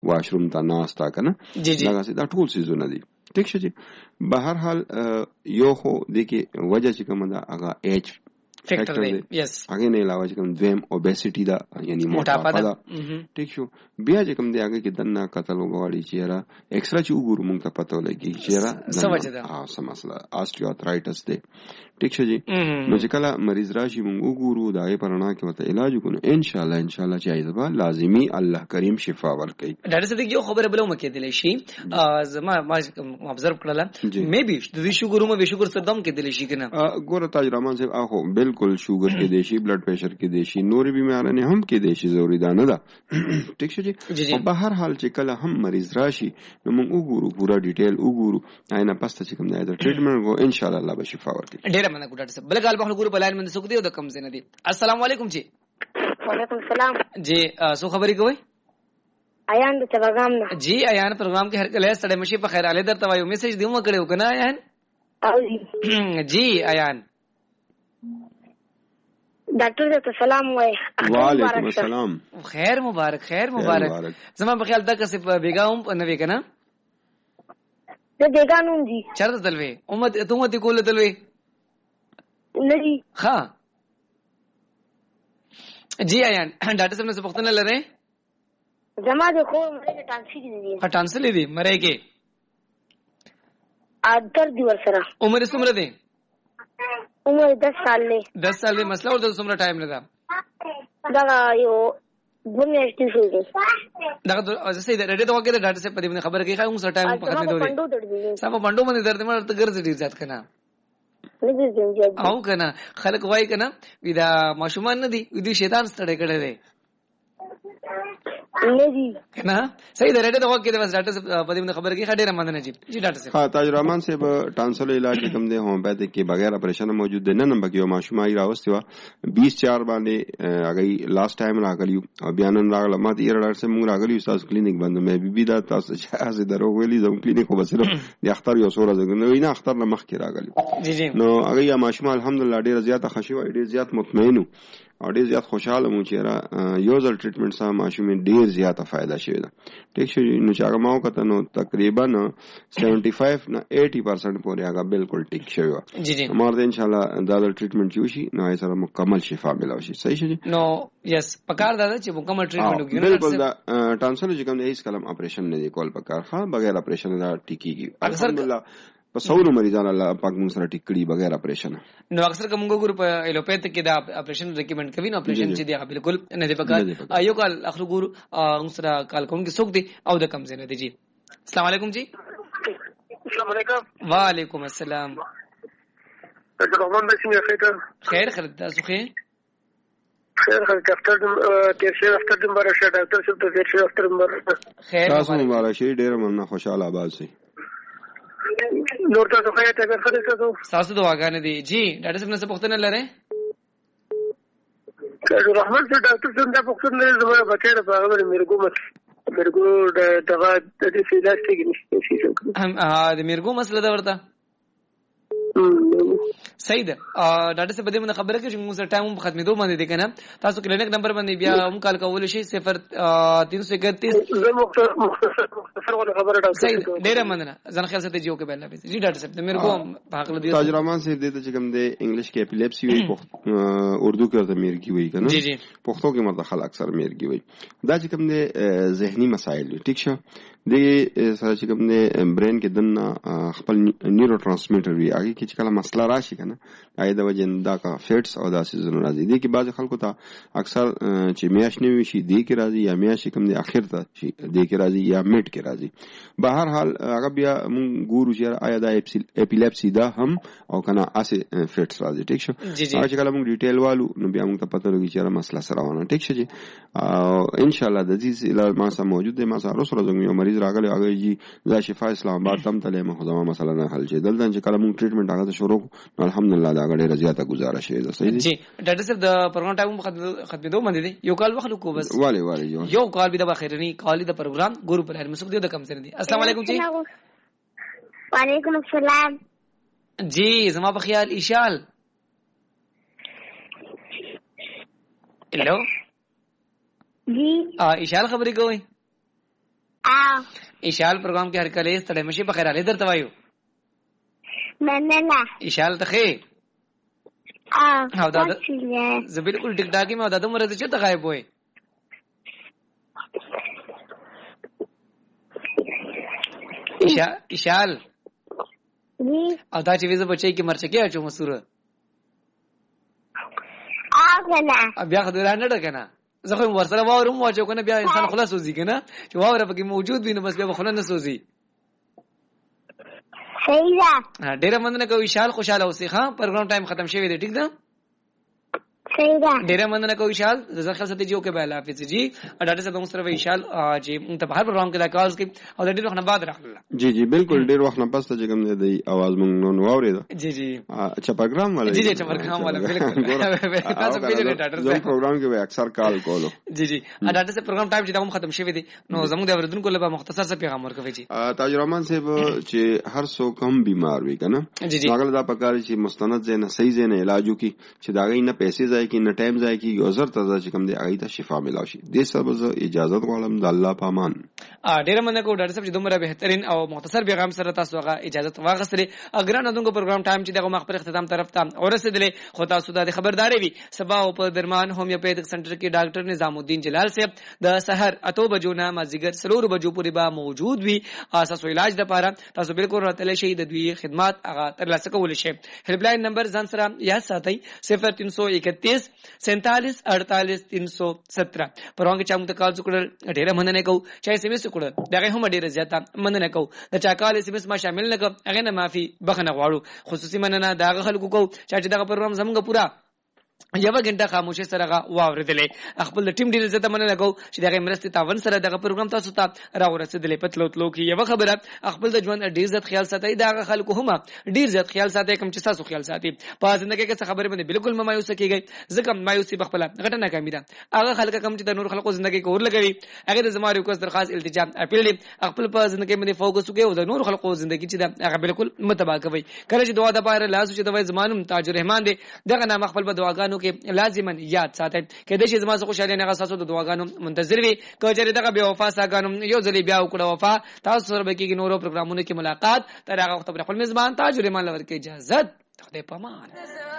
واشروم ته ناستا کنه دا دا ټول سيزونه دي ټیک شي. بهر حال یو خو د کې وجه چې کوم دا هغه ایج فیکٹر دی یس هغه نه علاوه چې کوم دویم اوبیسټی دا یعنی موټاپا دا ټیک شو. بیا چې کوم دی هغه کې دنه قتل وغواړي چې را ایکسترا چې وګورو موږ ته پته ولګي چې را سم مسله آستیوارترایټس دی ټیک شي. نو چې کله مریض راشي موږ وګورو دا یې پرانا کې وته علاج وکړو ان شاء الله چې ایزبا لازمی الله کریم شفا ورکړي. ډاکټر صدیق یو خبره بلو مکه دلی شي زما ما ابزرو کړل مې به د شوګر مو به شوګر صدم کې دلی شي کنه ګوره تاج رحمان صاحب اخو بالکل شوګر کې دی شي بلډ پریشر کې دی شي نورې بیماریاں هم کې دی شي ضروری ده نه ده ټیک شي. او په هر حال چې کله هم مریض راشي نو موږ وګورو پورا ډیټیل وګورو آینه پسته چې کوم دی دا ټریټمنټ کو ان شاء الله به شفا ورکړي. ډیر مننه ډاکټر صاحب. بل غال په ګورو بلان من سوک دی او د کم زنه دی. السلام علیکم جی. وعلیکم السلام جی سو خبرې کوي ایان د پروګرام نه جی ایان پروګرام کې هر کله سړی مشي په خیر علي درته وایو میسج دیمو کړو کنه ایان جی ایان ډاکټر ته سلام وای. وعلیکم السلام. خیر مبارک زما په خیال دا کسه بیګاوم نه وی کنه د بیګانوم دي چرته تلوي امت ته کوله تلوي لري ها جی ایان ډاکټر صاحب نے پوښتنه لره زما د خو مړه ټانسل دي ټانسل دي مړه کې ادر دی ورسره عمر څومره دی عمر 10 سال له 10 سال له مسله ورته څومره ټایم لګا دا یو دنیا شتي شو دا زه سید ریډیو وګړه ډاکټر صاحب په دې خبره کې خاوم سره ټایم په ختمه دوی سم پندو باندې درته مرته ګرځي ډیر ځات کنه او کنه خلک وای کنه ودا ماشومان نه دي دوی شیطان ستړي کړي دي لذي کنه صحیح ده ریډیو وګړه بس ډاکټر صاحب په دې خبره کې خډيره مننه جی ډاکټر صاحب. ها تاج رحمان صاحب ټانسل علاج کوم دی هومیوپیتھک کې بغیر اپریشن موجود دی. نن بګیو ماشومای راوستي وا 20/4 باندې هغه لاست ټایم راغلیو او بیانن راغله ما دې ډاکټر صاحب موږ راغلیو تاسو کلینیک باندې مې بي دا تاسو چې درو ویلي زمو کلینیک خو بسره د اختر یو سوره زګنه وینا اختر نه مخ کې راغلیو جی جی. نو هغه ماشوم الحمدلله ډیر زیاته خوشي وای ډیر زیات مطمئنو او ډیر زیات خوشاله مو چې را یو ځل ټریټمنټ سره ماشوم ډیر زیاته فائدہ شوی دا ټیک شو. نو چې هغه ما وکړه نو تقریبا 75 نه 80% پورې هغه بالکل ټیک شوی جی جی. مارته ان شاء الله دا ټریټمنټ شي نو یې سره مکمل شفا ملو شي. صحیح شي نو یس پکار دا چې مکمل ټریټمنټ وکړي بالکل دا ټانسل چې کوم هیڅ کلم اپریشن نه دی کول پکار ها بغیر اپریشن دا ټیکيږي الحمدلله په سورو مریضان الله پاک موږ سره ټیکړي بغیر اپریشن. نو اکثر کوم ګور په ایلوپیتھک کې دا اپریشن ریکمند کوي نو اپریشن چې دی بالکل نه دی پکار. یو کال اخر ګور موږ سره کال کوم کې سوق دی او د کم زنه دی جی. السلام علیکم جی. السلام علیکم. وعلیکم السلام. رحمان بسنګ خیر تاسو خیر ډاکټر ډاکټر نمبر شه ډاکټر صاحب ته ډاکټر نمبر خیر تاسو مبارک شي ډیر مننه خوشاله آباد سي نور تاسو خیر ته خبرې تاسو دعاګانې دي جی. ډاکټر صاحب نه پوښتنه لره رحمان صاحب ډاکټر صاحب دا پوښتنه زما بچی په هغه مرګو دغه د دې فیلاس کې نشته هم د مرګو مسله دا ورته صحیح ده. ډاکټر صاحب دې موږ خبره کوي چې موږ سره ټایم په ختمېدو باندې دي کنه تاسو کلینیک نمبر باندې بیا هم کال کول شي 0331 زه مختصر ولا خبره ډاکټر صحیح ډېر مننه ځان خیال ساتي جیو کې بل لابس جی ډاکټر صاحب مې کو په حق لدی تاج رحمان صاحب دې ته چې کوم دی انګلیش کې اپیلیپسي وي اردو کې ورته میرګي وي کنه جی جی پښتو کې مدخل اکثر میرګي وي دا چې کوم دی ذهني مسائل ټیک شو د سره چې کوم دی برین کې دنه خپل نیورو ټرانسمیټر وي هغه کې چې کله مسله راشي کنه هغه د وجه دا کا فټس او داسې زونه راځي دي کې بعض خلکو ته اکثر چې میاش نه وي شي دی کې راځي یا میاش کوم دی اخر ته شي دی کې راځي یا میډ کې راځي. بهر حال هغه بیا مونږ ګورو چې آیا دا اپیلیپسي دا هم او کنه اسه فټس راځي ټیک شو. هغه چې کله مونږ ډیټیل والو نو بیا مونږ ته پته لګي چې مسله سره ونه ټیک شي او ان شاء الله د دې علاج ما سره موجود دی. ما سره سره زموږ مریض راغلی هغه جی دا شفا اسلام آباد تم تله مخ زما مسله نه حل شي دلته چې کله مونږ ټریټمنټ هغه شروع الحمدلله دا غړي رضایت گزاره شي ده. صحیح جی ډاکټر صاحب د پروګرام ټایم ختمېدو باندې دی یو کال وخت کو بس والي یو کال به د بخیرنی کال د پروګرام ګورو پر مسعود د کم سره دی. السلام علیکم جی. وعلیکم السلام جی زما په خیال ایشال هلو جی ایشال خبرې کوي اشال پروګرام کې هر کله ستړی مشي په خیر علي درته وایو نه اشال ته خې او دا زه بالکل ټیک ټاکي ما دا دومره چې ته غایب وای اشال او دا چې ویزه بچي کې مرچکه اچو مسوره بیا خدای نه ډکنه زه خو ورسره واورم واچو کنه بیا انسان خلاص وځي کنه چې واوره پکې موجود وي نو بس بیا خلاص نه سوځي صحیح ده ډیره مننه کوي وشال خوشاله اوسې ښا پروګرام ټایم ختم شوی دی ټیک ده صحیح ده ډیره مننه کوي وشال زه خلاص ته جو کې به الله حافظ جی ډاکټر صاحب موږ سره وشال چې موږ په هر پروګرام کې دا کالز کې او ډیره وخت نه بعد راغله جی بالکل ډیر وخت نه پس ته کوم دی आवाज موږ نو واورید جی اچھا پروګرام والا جی پروګرام والا بالکل تاسو پیژنئ ډاکټر صاحب پروګرام کې اکثر کال کولو جی ډاکټر صاحب پروګرام ټایم چې دا ختم شوی دی نو زموږ د اوریدونکو لپاره مختصر څه پیغام ورکوي جی تاج رحمان صاحب چې هر څوک هم بیمار وي کنه هغه دا پکاره چې مستند زنه صحیح زنه علاجو کی چې دا غي نه پیسې ځای کی نه ټایم ځای کی یو زر تازه چې کوم دی هغه ته شفا ملو شي د سبب اجازه غواړم د الله پامان ډیر مننه کوم ډاکټر صاحب چې دومره بهترین او مختصر پیغام سره تاسو هغه اجازه واغستره اگر نه دغه پروګرام ټایم چې دغه مخبر اختتام طرف ته ورسېدلې خو تاسو د خبرداري وي سبا او په درمان هومیوپیتک سنټر کې ډاکټر نظام الدین جلال صاحب د سحر 8 بجو نه مازیګر 3 بجو پورې به موجود وي اساسو علاج لپاره تاسو بالکل راتللی شئ د دوی خدمات هغه ترلاسه کول شي هیلپ لاین نمبر ځان سره یاد ساتئ 0331 47 48 317 پرونګه چې موږ کال وکړل ډیره مننه کوم چې اس ام اس وکړل دغه هم ډیره زیاته مننه کوم د چا کال اس ام اس ما شامل نه کوم هغه نه معافي بخنه غواړو خصوصي مننه دغه خلکو کو چې دغه پروګرام زموږ پورا یو غنټه خاموشه سره واوریدلې خپل ټیم ډیر زته مننه کو چې دغه مرستې تاون سره دغه پروګرام تاسو ته راورسېدلې پتلو تلو کې یو خبره خپل د ژوند ډیر زت خیال ساتي دغه خلکو هم ډیر زت خیال ساتي کوم چې تاسو خیال ساتي په ژوندۍ کې څه خبره باندې بالکل مایوس کیږي ځکه مایوسي بخپله غټه ناکامي ده هغه خلک کوم چې د نور خلکو ژوندۍ کې اور لګوي هغه د زموږ یو درخواست التجا اپیل خپل په ژوندۍ باندې فوکس وکړي او د نور خلکو ژوندۍ چې هغه بالکل متبا کوي کله چې دعا د پاره لاسو چې د زمانم تاج الرحمن دی دغه نام خپل په دعاګانو کې لازما یاد ساتئ کله چې زما خوشاله نه غساسو د دعاګانو منتظر وي کله دغه بے وفا ساګانو یو ځلې بیا وکړه وفا تاسو سره به کې نورو پروګرامونو کې ملاقات تر هغه وخت خپل میزبان تاج الرحمن لور کې اجازه خدای پامان